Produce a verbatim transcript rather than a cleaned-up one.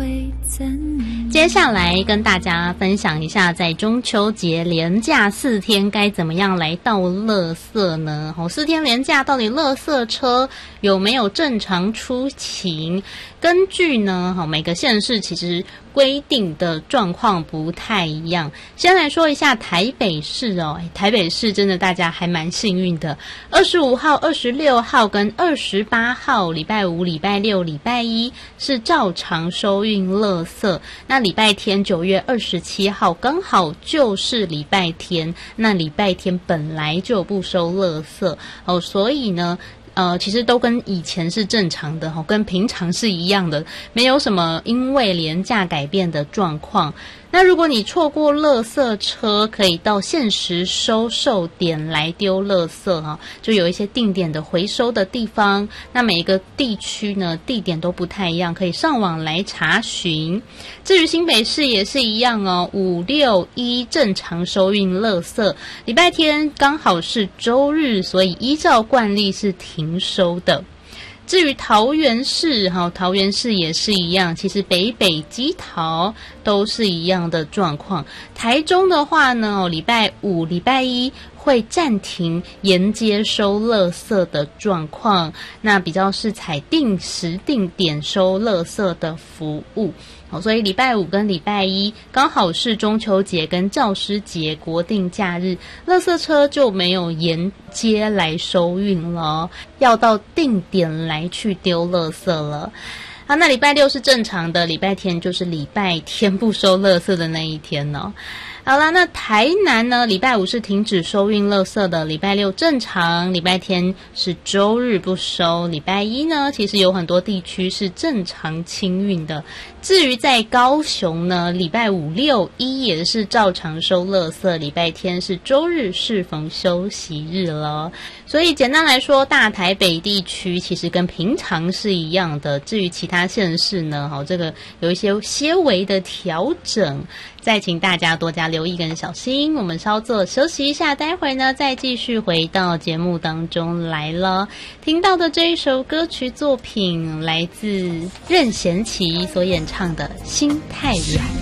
会怎样？ 接下来跟大家分享一下，在中秋节连假四天该怎么样来倒垃圾呢？哦，四天连假到底垃圾车有没有正常出勤？根据呢，好，每个县市其实规定的状况不太一样。先来说一下台北市哦，台北市真的大家还蛮幸运的，二十五号、二十六号跟二十八号，礼拜五、礼拜六、礼拜一是照常收运垃圾。那礼拜天九月二十七号刚好就是礼拜天，那礼拜天本来就不收垃圾哦，所以呢。呃，其实都跟以前是正常的齁，跟平常是一样的，没有什么因为连假改变的状况。那如果你错过垃圾车，可以到限时收售点来丢垃圾哈，就有一些定点的回收的地方。那每一个地区呢，地点都不太一样，可以上网来查询。至于新北市也是一样哦，五六一正常收运垃圾，礼拜天刚好是周日，所以依照惯例是停收的。至于桃园市，哈，桃园市也是一样，其实北北基桃都是一样的状况。台中的话呢，礼拜五、礼拜一会暂停沿街收垃圾的状况，那比较是采定时定点收垃圾的服务。所以礼拜五跟礼拜一刚好是中秋节跟教师节国定假日，垃圾车就没有沿街来收运了，要到定点来去丢垃圾了。好，那礼拜六是正常的，礼拜天就是礼拜天不收垃圾的那一天呢。好啦，那台南呢，礼拜五是停止收运垃圾的，礼拜六正常，礼拜天是周日不收，礼拜一呢，其实有很多地区是正常清运的。至于在高雄呢，礼拜五、六一也是照常收垃圾，礼拜天是周日适逢休息日了。所以简单来说，大台北地区其实跟平常是一样的。至于其他县市呢，好，这个有一些些微的调整，再请大家多加留意跟小心。我们稍作休息一下，待会儿呢再继续回到节目当中来了。听到的这一首歌曲作品来自任贤齐所演唱的《心太软》。